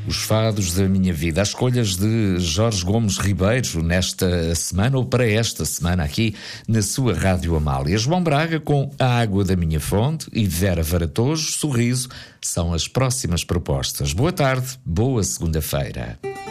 Os fados da minha vida, as escolhas de Jorge Gomes Ribeiro nesta semana ou para esta semana aqui na sua Rádio Amália. João Braga com A Água da Minha Fonte e Vera Varatojo, Sorriso, são as próximas propostas. Boa tarde, boa segunda-feira.